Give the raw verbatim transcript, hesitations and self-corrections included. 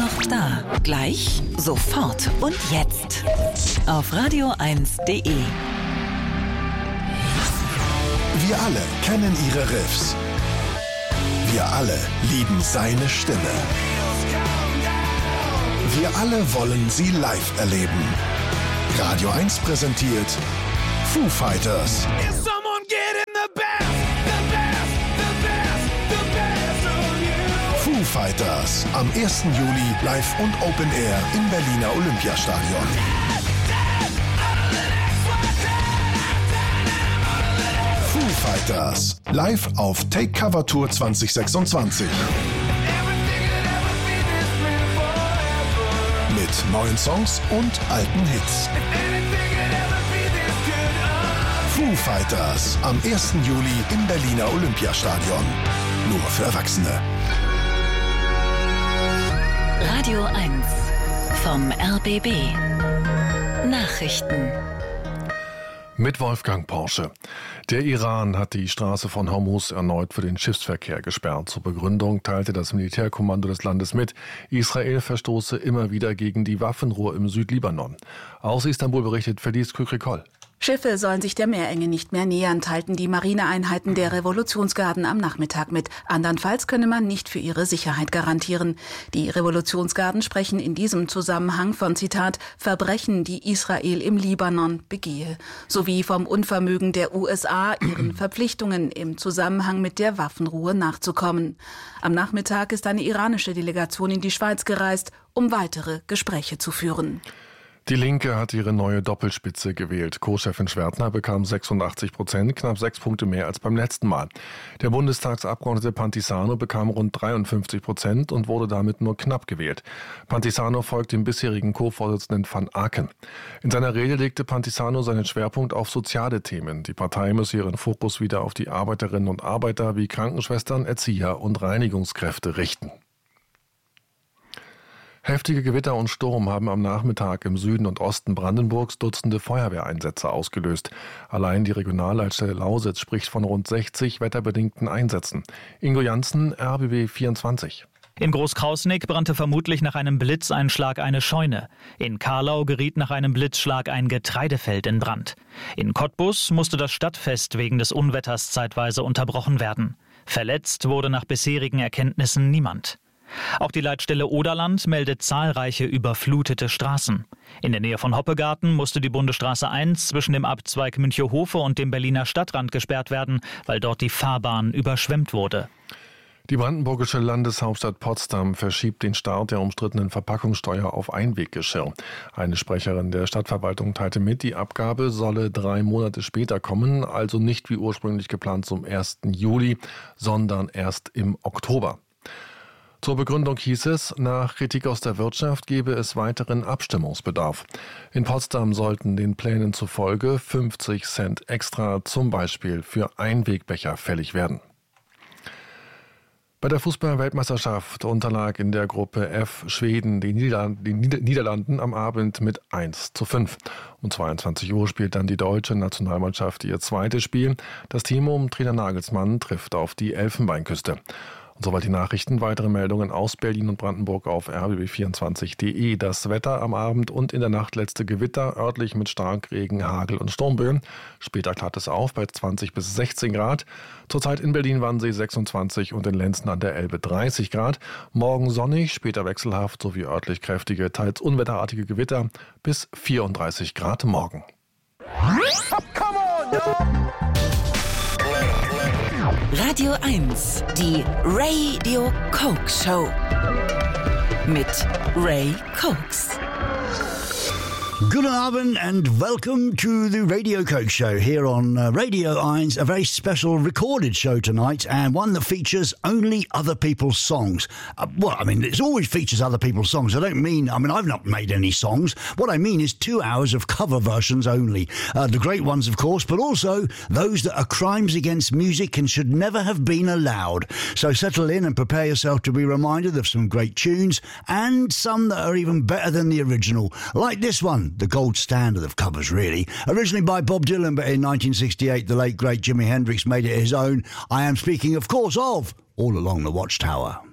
noch da. Gleich, sofort und jetzt. Auf radio eins punkt de. Wir alle kennen ihre Riffs. Wir alle lieben seine Stimme. Wir alle wollen sie live erleben. Radio eins präsentiert Foo Fighters. Foo Fighters am ersten Juli live und Open Air im Berliner Olympiastadion. Foo Fighters live auf Take Cover Tour zwanzig sechsundzwanzig. Mit neuen Songs und alten Hits. Foo Fighters am ersten Juli im Berliner Olympiastadion. Nur für Erwachsene. Radio eins vom R B B. Nachrichten. Mit Wolfgang Porsche. Der Iran hat die Straße von Hormuz erneut für den Schiffsverkehr gesperrt. Zur Begründung teilte das Militärkommando des Landes mit, Israel verstoße immer wieder gegen die Waffenruhe im Südlibanon. Aus Istanbul berichtet Felice Kükrikol. Schiffe sollen sich der Meerenge nicht mehr nähern, teilten die Marineeinheiten der Revolutionsgarden am Nachmittag mit. Andernfalls könne man nicht für ihre Sicherheit garantieren. Die Revolutionsgarden sprechen in diesem Zusammenhang von, Zitat, Verbrechen, die Israel im Libanon begehe, sowie vom Unvermögen der U S A, ihren Verpflichtungen im Zusammenhang mit der Waffenruhe nachzukommen. Am Nachmittag ist eine iranische Delegation in die Schweiz gereist, um weitere Gespräche zu führen. Die Linke hat ihre neue Doppelspitze gewählt. Co-Chefin Schwertner bekam sechsundachtzig Prozent, knapp sechs Punkte mehr als beim letzten Mal. Der Bundestagsabgeordnete Pantisano bekam rund dreiundfünfzig Prozent und wurde damit nur knapp gewählt. Pantisano folgt dem bisherigen Co-Vorsitzenden Van Aken. In seiner Rede legte Pantisano seinen Schwerpunkt auf soziale Themen. Die Partei müsse ihren Fokus wieder auf die Arbeiterinnen und Arbeiter wie Krankenschwestern, Erzieher und Reinigungskräfte richten. Heftige Gewitter und Sturm haben am Nachmittag im Süden und Osten Brandenburgs Dutzende Feuerwehreinsätze ausgelöst. Allein die Regionalleitstelle Lausitz spricht von rund sechzig wetterbedingten Einsätzen. Ingo Janssen, R B B vierundzwanzig. In Großkrausnick brannte vermutlich nach einem Blitzeinschlag eine Scheune. In Karlau geriet nach einem Blitzschlag ein Getreidefeld in Brand. In Cottbus musste das Stadtfest wegen des Unwetters zeitweise unterbrochen werden. Verletzt wurde nach bisherigen Erkenntnissen niemand. Auch die Leitstelle Oderland meldet zahlreiche überflutete Straßen. In der Nähe von Hoppegarten musste die Bundesstraße eins zwischen dem Abzweig Münchehofe und dem Berliner Stadtrand gesperrt werden, weil dort die Fahrbahn überschwemmt wurde. Die brandenburgische Landeshauptstadt Potsdam verschiebt den Start der umstrittenen Verpackungssteuer auf Einweggeschirr. Eine Sprecherin der Stadtverwaltung teilte mit, die Abgabe solle drei Monate später kommen, also nicht wie ursprünglich geplant zum ersten Juli, sondern erst im Oktober. Zur Begründung hieß es, nach Kritik aus der Wirtschaft gebe es weiteren Abstimmungsbedarf. In Potsdam sollten den Plänen zufolge fünfzig Cent extra zum Beispiel für Einwegbecher fällig werden. Bei der Fußball-Weltmeisterschaft unterlag in der Gruppe F Schweden den Niederlanden am Abend mit eins zu fünf. Um zweiundzwanzig Uhr spielt dann die deutsche Nationalmannschaft ihr zweites Spiel. Das Team um Trainer Nagelsmann trifft auf die Elfenbeinküste. Und soweit die Nachrichten. Weitere Meldungen aus Berlin und Brandenburg auf r b b vierundzwanzig punkt de. Das Wetter am Abend und in der Nacht letzte Gewitter, örtlich mit Starkregen, Hagel und Sturmböen. Später klart es auf bei zwanzig bis sechzehn Grad. Zurzeit in Berlin-Wannsee sechsundzwanzig und in Lenzen an der Elbe dreißig Grad. Morgen sonnig, später wechselhaft sowie örtlich kräftige, teils unwetterartige Gewitter bis vierunddreißig Grad morgen. Come on, yo! Radio eins, die Radio Coke Show. Mit Ray Cokes. Good Abend and welcome to the Radio Coke Show here on uh, Radio eins, a very special recorded show tonight and one that features only other people's songs. Uh, well, I mean, it always features other people's songs. I don't mean, I mean, I've not made any songs. What I mean is two hours of cover versions only. Uh, the great ones, of course, but also those that are crimes against music and should never have been allowed. So settle in and prepare yourself to be reminded of some great tunes and some that are even better than the original, like this one. The gold standard of covers, really. Originally by Bob Dylan, but in nineteen sixty-eight, the late, great Jimi Hendrix made it his own. I am speaking, of course, of All Along the Watchtower.